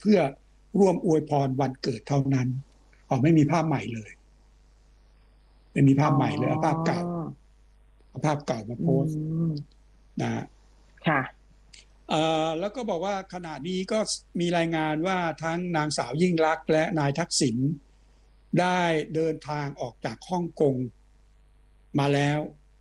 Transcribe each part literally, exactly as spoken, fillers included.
พื่อร่วมอวยพรวันเกิดเท่านั้นอ๋อไม่มีภาพใหม่เลยไม่มีภาพใหม่เลยเอาภาพเก่าเอาภาพเก่ามาโพสต์นะค่ะเอ่อแล้วก็บอกว่าขณะนี้ก็มีรายงานว่าทั้งนางสาวยิ่งลักษณ์และนายทักษิณได้เดินทางออกจากฮ่องกงมาแล้ว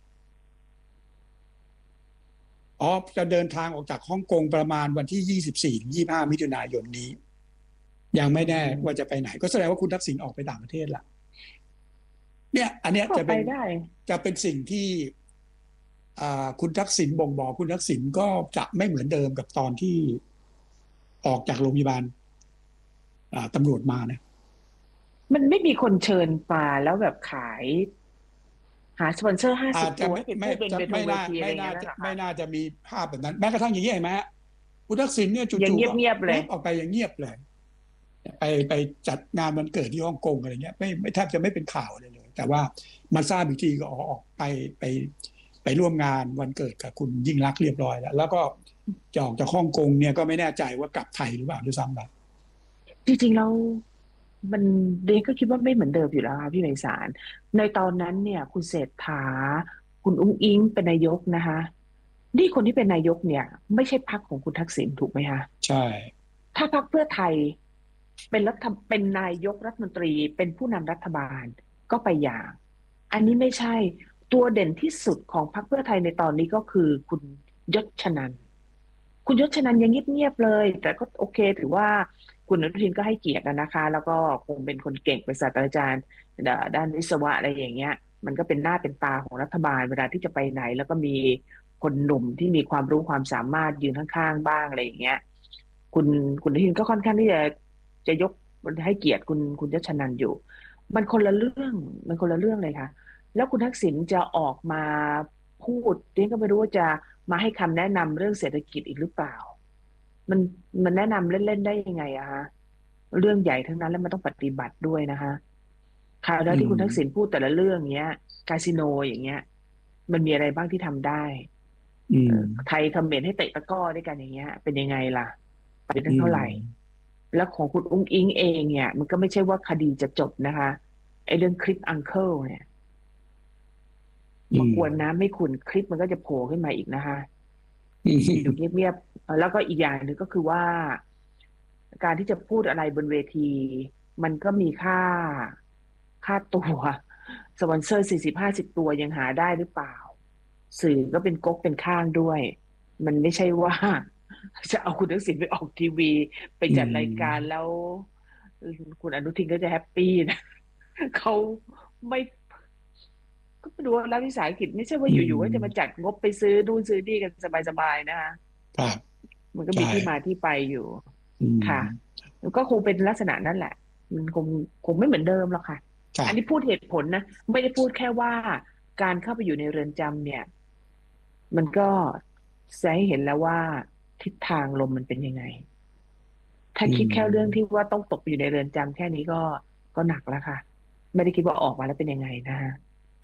อ๋อจะเดินทางออกจากฮ่องกงประมาณวันที่ยี่สิบสี่ถึงยี่สิบห้ามิถุนายนนี้ยังไม่แน่ว่าจะไปไหนก็แสดงว่าคุณทักษิณออกไปต่างประเทศละเนี่ยอันเนี้ยจะเป็นจะเป็นสิ่งที่คุณทักษิณบ่งบอกคุณทักษิณก็จะไม่เหมือนเดิมกับตอนที่ออกจากโรงพยาบาลตำรวจมานะมันไม่มีคนเชิญมาแล้วแบบขายหาสปอนเซอร์ห้าสิบตัวเป็นผู้เป็นเป็นเวทีอะไรอย่างเงี้ยนะคะไม่น่าจะมีภาพแบบนั้นแม้กระทั่งอย่างนี้เห็นไหมฮะคุณทักษิณเนี่ยจู่ๆยังเงียบๆเลยออกไปอย่างเงียบเลยไปไปจัดงานวันเกิดที่ฮ่องกงอะไรเงี้ยไม่ไม่แทบจะไม่เป็นข่าวเลยเลยแต่ว่ามาทราบอีกทีก็ออกไปไปไปร่วมงานวันเกิดกับคุณยิ่งลักษณ์เรียบร้อยแล้วแล้วก็จะออกจากฮ่องกงเนี่ยก็ไม่แน่ใจว่ากลับไทยหรือเปล่าด้วยซ้ำไปจริงๆแล้วมันเดนก็คิดว่าไม่เหมือนเดิมอยู่แล้วค่ะพี่ไพศาลในตอนนั้นเนี่ยคุณเศรษฐาคุณอุ้งอิงเป็นนายกนะคะนี่คนที่เป็นนายกเนี่ยไม่ใช่พรรคของคุณทักษิณถูกไหมคะใช่ถ้าพรรคเพื่อไทยเป็นรัฐเป็นนายกรัฐมนตรีเป็นผู้นำรัฐบาลก็ไปอย่างอันนี้ไม่ใช่ตัวเด่นที่สุดของพรรคเพื่อไทยในตอนนี้ก็คือคุณยศชนันท์คุณยศชนันท์ยังเงียบๆเลยแต่ก็โอเคถือว่าคุณอนุทินก็ให้เกียรตินะคะแล้วก็คงเป็นคนเก่งเป็นศาสตราจารย์ด้านวิศวะอะไรอย่างเงี้ยมันก็เป็นหน้าเป็นตาของรัฐบาลเวลาที่จะไปไหนแล้วก็มีคนหนุ่มที่มีความรู้ความสามารถยืนข้างๆบ้างอะไรอย่างเงี้ยคุณคุณอนุทินก็ค่อนข้างที่จะจะยกให้เกียรติคุณคุณยศชนันท์อยู่มันคนละเรื่องมันคนละเรื่องเลยค่ะแล้วคุณทักษิณจะออกมาพูดเรียนก็ไม่รู้ว่าจะมาให้คำแนะนำเรื่องเศรษฐกิจอีกหรือเปล่ามันมันแนะนำเล่นๆได้ยังไงอะคะเรื่องใหญ่ทั้งนั้นแล้วมันต้องปฏิบัติด้วยนะคะคราวแล้วที่คุณทักษิณพูดแต่ละเรื่องเนี้ยคาสิโนอย่างเงี้ยมันมีอะไรบ้างที่ทำได้ไทยคอมเมนต์ให้เตะตะก้อด้วยกันอย่างเงี้ยเป็นยังไงล่ะไปได้เท่าไหร่แล้วของคุณอุ้งอิงเองเนี่ยมันก็ไม่ใช่ว่าคดีจะจบนะคะไอ้เรื่องคลิปอังเคิลเนี่ยมากวนน้ำไม่ขุ่นคลิปมันก็จะโผล่ขึ้นมาอีกนะคะอยู่เงียบๆแล้วก็อีกอย่างหนึ่งก็คือว่าการที่จะพูดอะไรบนเวทีมันก็มีค่าค่าตัวสปอนเซอร์สี่สิบห้าสิบตัวยังหาได้หรือเปล่าสื่อก็เป็นก๊กเป็นข้างด้วยมันไม่ใช่ว่าจะเอาคุณทักษิณไปออกทีวีไปจัดรายการแล้วคุณอนุทินก็จะแฮปปี้นะเขาไม่ก็ไม่รู้ว่ารัฐวิสาหกิจไม่ใช่ว่าอยู่ๆก็จะมาจัดงบไปซื้อนู่นซื้อนี่กันสบายๆนะคะมันก็มีที่มาที่ไปอยู่ค่ะแล้วก็คงเป็นลักษณะนั้นแหละมันคงคงไม่เหมือนเดิมหรอกค่ะอันนี้พูดเหตุผลนะไม่ได้พูดแค่ว่าการเข้าไปอยู่ในเรือนจำเนี่ยมันก็แสดงให้เห็นแล้วว่าทิศทางลมมันเป็นยังไงถ้าคิดแค่เรื่องที่ว่าต้องตกอยู่ในเรือนจำแค่นี้ก็ก็หนักแล้วค่ะไม่ได้คิดว่าออกมาแล้วเป็นยังไงนะฮะ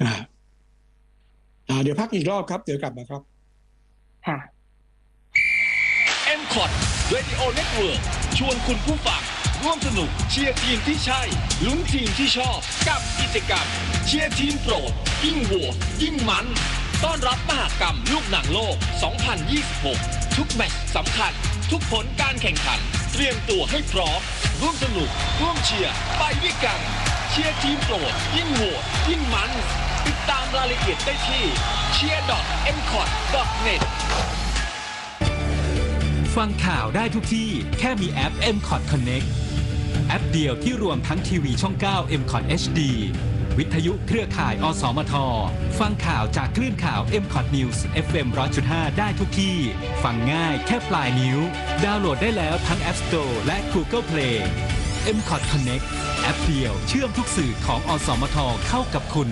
อ่าเดี๋ยวพักอีกรอบครับเดี๋ยวกลับมาครับค่ะเอ็ม คอท Radio Network ชวนคุณผู้ฟังร่วมสนุกเชียร์ทีมที่ใช่ลุ้นทีมที่ชอบกับกิจกรรมเชียร์ทีมโปรดยิ่งโหวตยิ่งมันต้อนรับมหกรรมลูกหนังโลกสองพันยี่สิบหกทุกแมตช์สำคัญทุกผลการแข่งขันเตรียมตัวให้พร้อมร่วมสนุกร่วมเชียร์ไปด้วยกันเชียร์ทีมโปรดยิ่งโหวตยิ่งมันติดตามรายละเอียดได้ที่เชียร์ ดอท เอ็ม คอท ดอท เน็ตฟังข่าวได้ทุกที่แค่มีแอป เอ็ม คอท Connect แอปเดียวที่รวมทั้งทีวีช่อง เก้า เอ็ม คอท เอช ดี วิทยุเครือข่าย อสมท ฟังข่าวจากคลื่นข่าว เอ็ม คอท News เอฟ เอ็ม หนึ่งร้อยจุดห้า ได้ทุกที่ฟังง่ายแค่ปลายนิ้วดาวน์โหลดได้แล้วทั้ง App Store และ Google Play เอ็ม คอท Connect แอปเดียวเชื่อมทุกสื่อของอสมทเข้ากับคุณ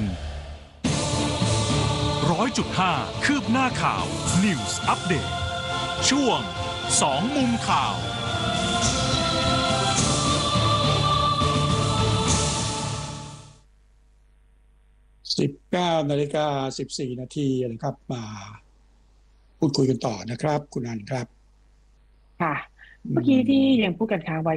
ร้อยจุดห้า คืบหน้าข่าว News Update ช่วงสองมุมข่าวสิบเก้านาฬิกาสิบสี่นาทีนะครับมาพูดคุยกันต่อนะครับคุณอันครับค่ะเมื่อกี้ที่ยังพูดกันค้างไว้